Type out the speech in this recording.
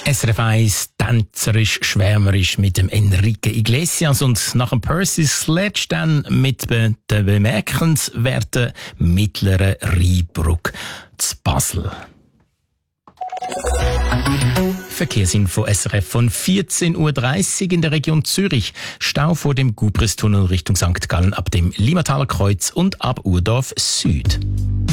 SRF 1 tänzerisch, schwärmerisch mit dem Enrique Iglesias und nach dem Percy Sledge dann mit der bemerkenswerten mittleren Rheinbrücke zu Basel. Verkehrsinfo SRF von 14.30 Uhr in der Region Zürich. Stau vor dem Gubristunnel Richtung St. Gallen ab dem Limmataler Kreuz und ab Urdorf Süd.